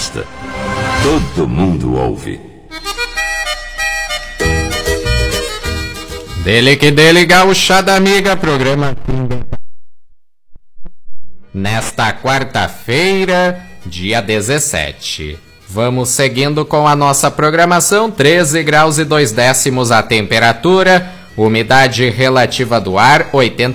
gosta. Todo mundo ouve. Dele que dele, gauchada amiga, programa nesta quarta-feira, dia 17. Vamos seguindo com a nossa programação. 13 graus e 2 décimos a temperatura, umidade relativa do ar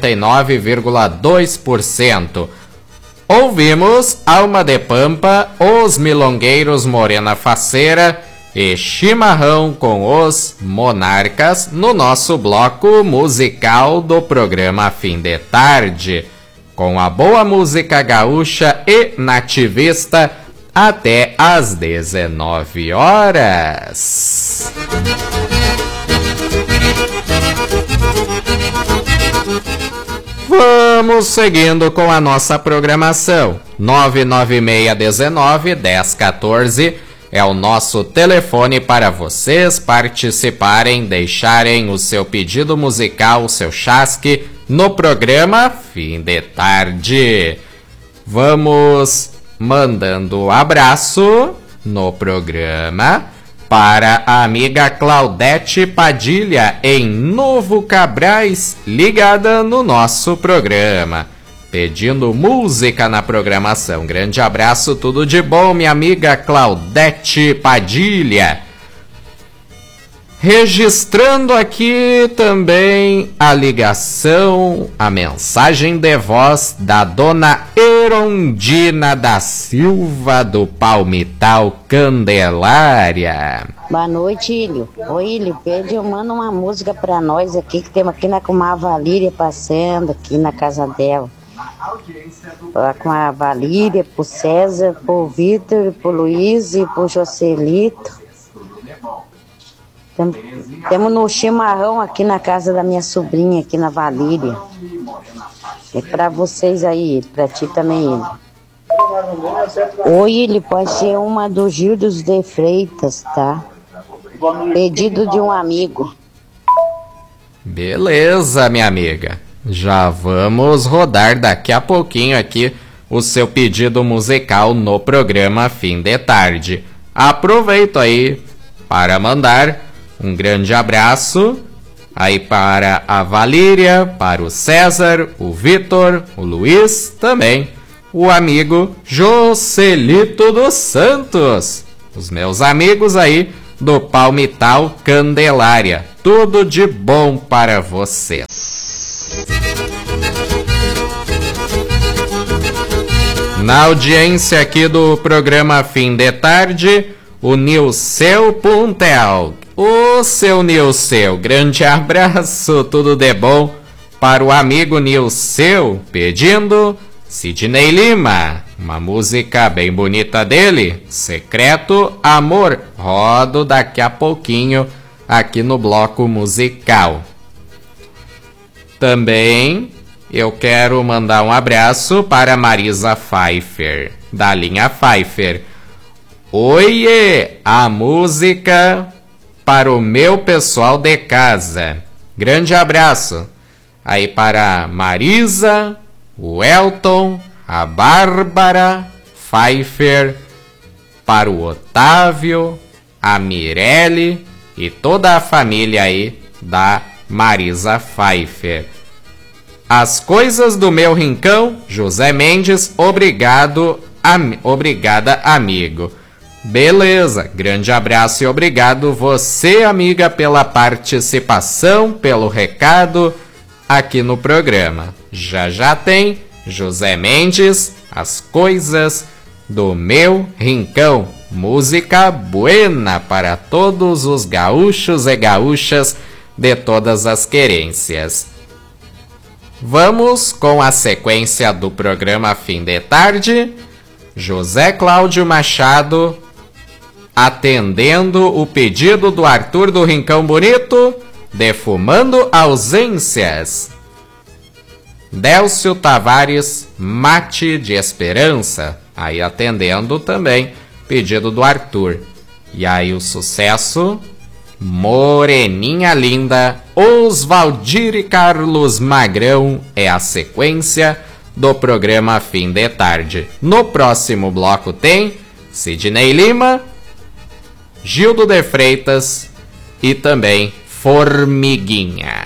89,2%. Ouvimos Alma de Pampa, Os Milongueiros Morena Faceira e Chimarrão com os Monarcas no nosso bloco musical do programa Fim de Tarde, com a boa música gaúcha e nativista até às 19 horas. Vamos seguindo com a nossa programação. 99619-1014 é o nosso telefone para vocês participarem, deixarem o seu pedido musical, o seu chasque, no programa Fim de Tarde. Vamos mandando abraço no programa para a amiga Claudete Padilha, em Novo Cabrais, ligada no nosso programa, pedindo música na programação. Grande abraço, tudo de bom, minha amiga Claudete Padilha. Registrando aqui também a ligação, a mensagem de voz da dona Erondina da Silva, do Palmital Candelária. Boa noite, Ilho. Ô, Ilho, pede, manda uma música pra nós aqui, que temos aqui com a Valíria passando aqui na casa dela. Com a Valíria, pro César, pro Vitor, pro Luiz e pro Joselito. Temos no chimarrão aqui na casa da minha sobrinha, aqui na Valíria. É pra vocês aí, pra ti também, ele. Oi, ele pode ser uma do Gildos de Freitas, tá? Pedido de um amigo. Beleza, minha amiga. Já vamos rodar daqui a pouquinho aqui o seu pedido musical no programa Fim de Tarde. Aproveito aí para mandar um grande abraço aí para a Valíria, para o César, o Vitor, o Luiz, também o amigo Joselito dos Santos. Os meus amigos aí do Palmital Candelária. Tudo de bom para vocês. Na audiência aqui do programa Fim de Tarde, o Nilceu Puntel. Ô, seu Nilceu, grande abraço, tudo de bom para o amigo Nilceu, pedindo Sidney Lima, uma música bem bonita dele, Secreto Amor. Rodo daqui a pouquinho aqui no bloco musical. Também eu quero mandar um abraço para Marisa Pfeiffer, da linha Pfeiffer. Oiê, a música para o meu pessoal de casa. Grande abraço aí para Marisa, o Elton, a Bárbara Pfeiffer, para o Otávio, a Mirelle e toda a família aí da Marisa Pfeiffer. As coisas do meu rincão, José Mendes, obrigada, amigo. Beleza, grande abraço e obrigado você, amiga, pela participação, pelo recado aqui no programa. Já tem José Mendes, As Coisas do Meu Rincão. Música buena para todos os gaúchos e gaúchas de todas as querências. Vamos com a sequência do programa Fim de Tarde. José Cláudio Machado atendendo o pedido do Arthur do Rincão Bonito, Defumando Ausências. Délcio Tavares, Mate de Esperança, aí atendendo também pedido do Arthur. E aí o sucesso, Moreninha Linda, Osvaldir e Carlos Magrão, é a sequência do programa Fim de Tarde. No próximo bloco tem Sidney Lima, Gildo de Freitas e também Formiguinha.